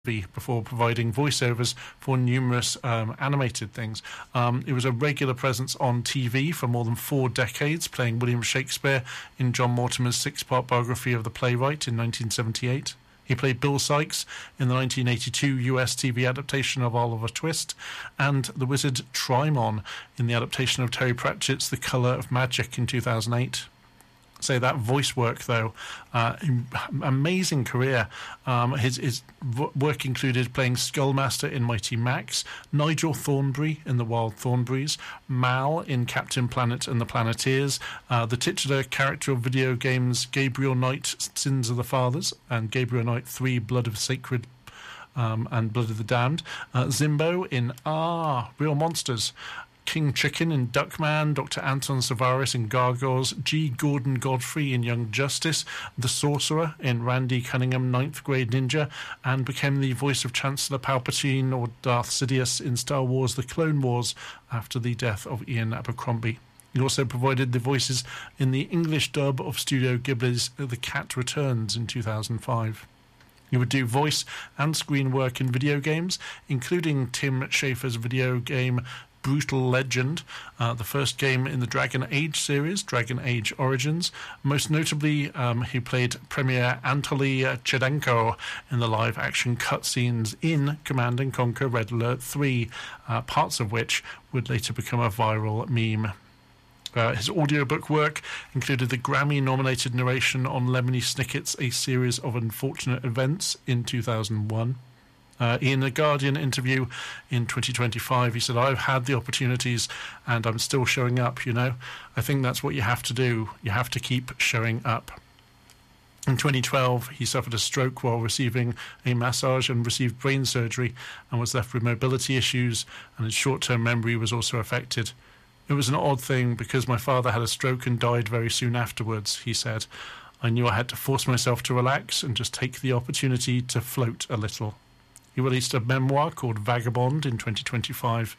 before providing voiceovers for numerous animated things. It was a regular presence on TV for more than 4 decades, playing William Shakespeare in John Mortimer's 6-part biography of the playwright in 1978. He played Bill Sikes in the 1982 US TV adaptation of Oliver Twist, and the wizard Trimon in the adaptation of Terry Pratchett's The Colour of Magic in 2008. Say that voice work, though, amazing career. His work included playing Skullmaster in Mighty Max, Nigel Thornberry in The Wild Thornberrys, Mal in Captain Planet and the Planeteers, the titular character of video games Gabriel Knight, Sins of the Fathers, and Gabriel Knight 3, Blood of Sacred and Blood of the Damned, Zimbo in Real Monsters, King Chicken in Duckman, Dr. Anton Savaris in Gargoyles, G. Gordon Godfrey in Young Justice, the Sorcerer in Randy Cunningham, 9th Grade Ninja, and became the voice of Chancellor Palpatine or Darth Sidious in Star Wars The Clone Wars after the death of Ian Abercrombie. He also provided the voices in the English dub of Studio Ghibli's The Cat Returns in 2005. He would do voice and screen work in video games, including Tim Schafer's video game Brutal Legend, the first game in the Dragon Age series, Dragon Age Origins. Most notably, he played Premier Anatoly Chedenko in the live-action cutscenes in Command & Conquer Red Alert 3, parts of which would later become a viral meme. His audiobook work included the Grammy-nominated narration on Lemony Snicket's A Series of Unfortunate Events in 2001. In a Guardian interview in 2025, he said, "I've had the opportunities and I'm still showing up, you know. I think that's what you have to do. You have to keep showing up." In 2012, he suffered a stroke while receiving a massage and received brain surgery and was left with mobility issues, and his short-term memory was also affected. "It was an odd thing because my father had a stroke and died very soon afterwards," he said. "I knew I had to force myself to relax and just take the opportunity to float a little." He released a memoir called Vagabond in 2025.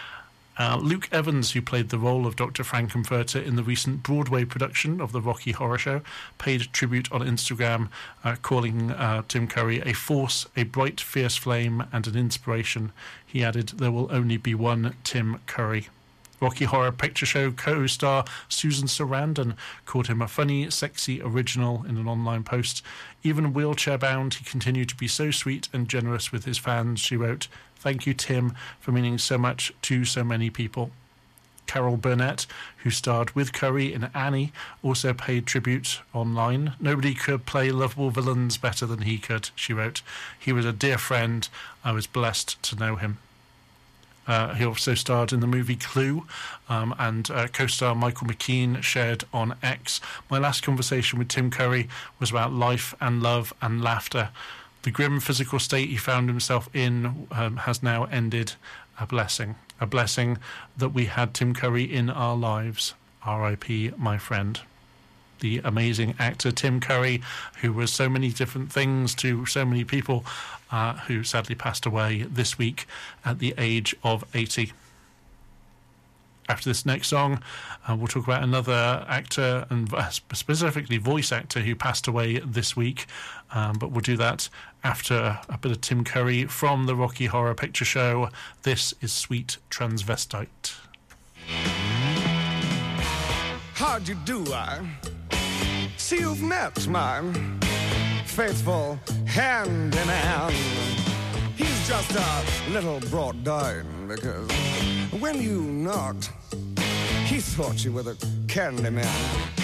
Luke Evans, who played the role of Dr. Frankenfurter in the recent Broadway production of the Rocky Horror Show, paid tribute on Instagram, calling Tim Curry a force, a bright, fierce flame, and an inspiration. He added, "There will only be one Tim Curry." Rocky Horror Picture Show co-star Susan Sarandon called him a funny, sexy original in an online post. "Even wheelchair-bound, he continued to be so sweet and generous with his fans," she wrote. "Thank you, Tim, for meaning so much to so many people." Carol Burnett, who starred with Curry in Annie, also paid tribute online. "Nobody could play lovable villains better than he could," she wrote. "He was a dear friend. I was blessed to know him." He also starred in the movie Clue, and co-star Michael McKean shared on X, "My last conversation with Tim Curry was about life and love and laughter. The grim physical state he found himself in has now ended. A blessing that we had Tim Curry in our lives. R.I.P. my friend." The amazing actor Tim Curry, who was so many different things to so many people, who sadly passed away this week at the age of 80. After this next song, we'll talk about another actor, and specifically voice actor, who passed away this week, but we'll do that after a bit of Tim Curry from the Rocky Horror Picture Show. This is Sweet Transvestite. How'd you do, See, you've met my faithful handyman. He's just a little brought down because when you knocked, he thought you were the candy man.